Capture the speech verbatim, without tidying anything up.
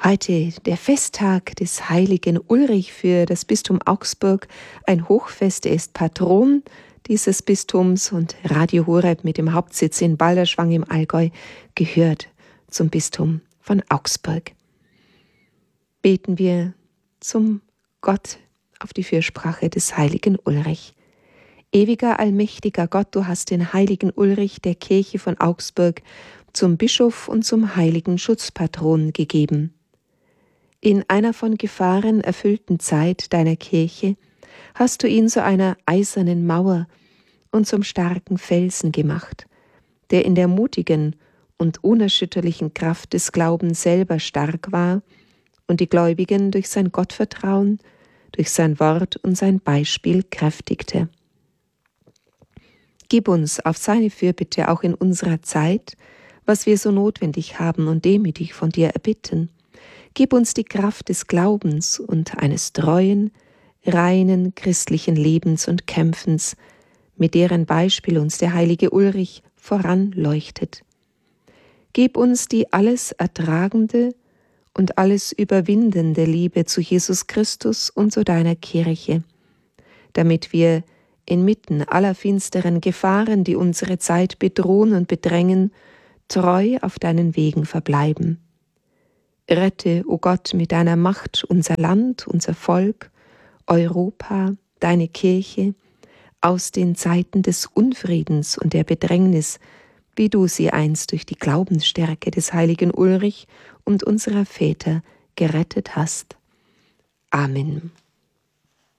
Heute der Festtag des heiligen Ulrich für das Bistum Augsburg, ein Hochfest. Er ist Patron dieses Bistums und Radio Horeb mit dem Hauptsitz in Balderschwang im Allgäu gehört zum Bistum von Augsburg. Beten wir zum Gott auf die Fürsprache des heiligen Ulrich. Ewiger, allmächtiger Gott, du hast den heiligen Ulrich der Kirche von Augsburg zum Bischof und zum heiligen Schutzpatron gegeben. In einer von Gefahren erfüllten Zeit deiner Kirche hast du ihn zu einer eisernen Mauer und zum starken Felsen gemacht, der in der mutigen und unerschütterlichen Kraft des Glaubens selber stark war und die Gläubigen durch sein Gottvertrauen, durch sein Wort und sein Beispiel kräftigte. Gib uns auf seine Fürbitte auch in unserer Zeit, was wir so notwendig haben und demütig von dir erbitten. Gib uns die Kraft des Glaubens und eines treuen, reinen christlichen Lebens und Kämpfens, mit deren Beispiel uns der heilige Ulrich voranleuchtet. Gib uns die alles ertragende und alles überwindende Liebe zu Jesus Christus und zu deiner Kirche, damit wir inmitten aller finsteren Gefahren, die unsere Zeit bedrohen und bedrängen, treu auf deinen Wegen verbleiben. Rette, o Gott, mit deiner Macht unser Land, unser Volk, Europa, deine Kirche, aus den Zeiten des Unfriedens und der Bedrängnis, wie du sie einst durch die Glaubensstärke des heiligen Ulrich und unserer Väter gerettet hast. Amen.